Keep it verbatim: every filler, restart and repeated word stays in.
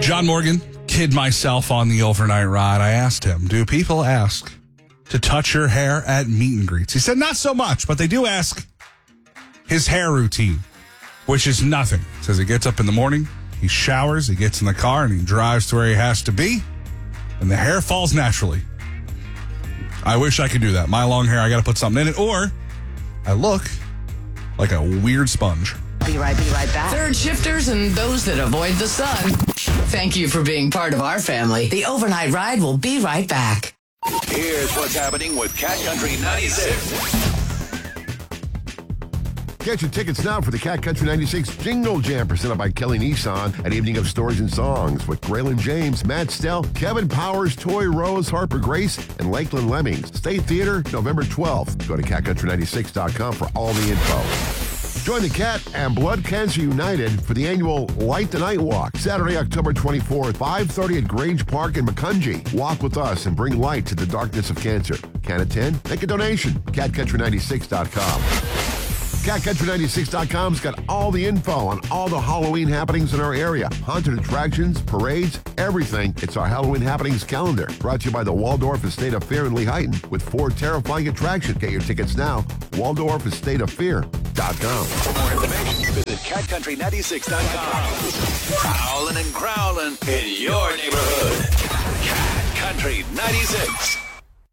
John Morgan, kid myself on the overnight ride. I asked him, do people ask to touch your hair at meet and greets? He said, not so much, but they do ask his hair routine, which is nothing. He says he gets up in the morning, he showers, he gets in the car, and he drives to where he has to be, and the hair falls naturally. I wish I could do that. My long hair, I got to put something in it, or I look like a weird sponge. Be right, be right back. Third shifters and those that avoid the sun. Thank you for being part of our family. The Overnight Ride will be right back. Here's what's happening with Cat Country ninety-six. Get your tickets now for the Cat Country ninety-six Jingle Jam presented by Kelly Nissan. An evening of stories and songs with Graylin James, Matt Stell, Kevin Powers, Toy Rose, Harper Grace, and Lakeland Lemmings. State Theater, November twelfth. Go to cat country ninety-six dot com for all the info. Join the Cat and Blood Cancer United for the annual Light the Night Walk, Saturday, October twenty-fourth, five thirty at Grange Park in Macungie. Walk with us and bring light to the darkness of cancer. Can attend? Make a donation. cat country ninety-six dot com. cat country ninety-six dot com's got all the info on all the Halloween happenings in our area. Haunted attractions, parades, everything. It's our Halloween happenings calendar. Brought to you by the Waldorf Estate of Fear in Lehighton with four terrifying attractions. Get your tickets now. Waldorf Estate of Fear dot com. For more information, visit cat country ninety-six dot com. Prowling and growling in your neighborhood. Cat Country ninety-six.